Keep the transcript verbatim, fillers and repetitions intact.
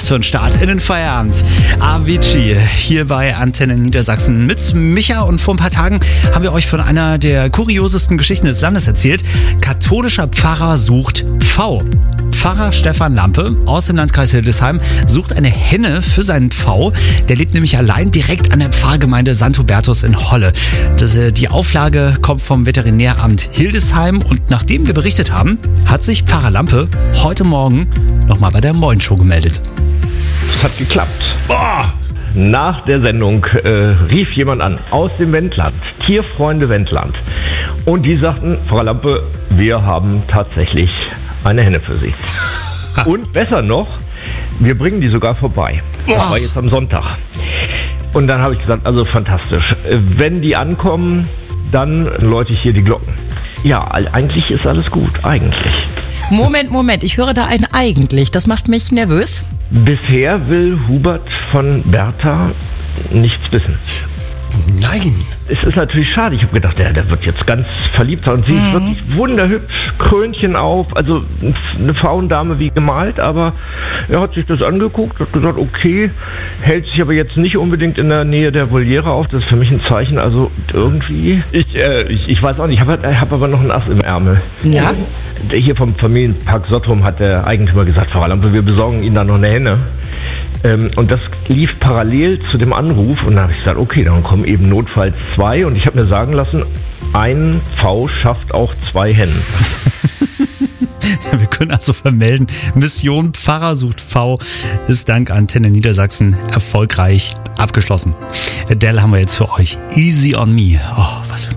für den Start in den Feierabend. Avicii hier bei Antenne Niedersachsen mit Micha, und vor ein paar Tagen haben wir euch von einer der kuriosesten Geschichten des Landes erzählt. Katholischer Pfarrer sucht Pfau. Pfarrer Stefan Lampe aus dem Landkreis Hildesheim sucht eine Henne für seinen Pfau. Der lebt nämlich allein direkt an der Pfarrgemeinde Sankt Hubertus in Holle. Das, äh, die Auflage kommt vom Veterinäramt Hildesheim, und nachdem wir berichtet haben, hat sich Pfarrer Lampe heute Morgen nochmal bei der Moin Show gemeldet. Es hat geklappt. Boah! Nach der Sendung äh, rief jemand an aus dem Wendland, Tierfreunde Wendland. Und die sagten, Frau Lampe, wir haben tatsächlich eine Henne für Sie. Und besser noch, wir bringen die sogar vorbei. Das war jetzt am Sonntag. Und dann habe ich gesagt, also fantastisch. Wenn die ankommen, dann läute ich hier die Glocken. Ja, eigentlich ist alles gut, eigentlich. Moment, Moment, ich höre da ein eigentlich. Das macht mich nervös. Bisher will Hubert von Bertha nichts wissen. Nein. Es ist natürlich schade. Ich habe gedacht, der, der wird jetzt ganz verliebt sein. Und sie mhm. ist wirklich wunderhübsch, Krönchen auf, also eine Frauendame wie gemalt. Aber er hat sich das angeguckt, hat gesagt, okay, hält sich aber jetzt nicht unbedingt in der Nähe der Voliere auf. Das ist für mich ein Zeichen. Also irgendwie, ich, äh, ich, ich weiß auch nicht, ich habe hab aber noch ein Ass im Ärmel. Ja? Hier vom Familienpark Sottrum hat der Eigentümer gesagt, Frau Lampe, wir besorgen Ihnen da noch eine Henne. Ähm, und das lief parallel zu dem Anruf, und da habe ich gesagt, okay, dann kommen eben notfalls zwei, und ich habe mir sagen lassen, ein Pfau schafft auch zwei Hennen. Wir können also vermelden, Mission Pfarrer sucht Pfau ist dank Antenne Niedersachsen erfolgreich abgeschlossen. Adele haben wir jetzt für euch. Easy on me. Oh, was für ein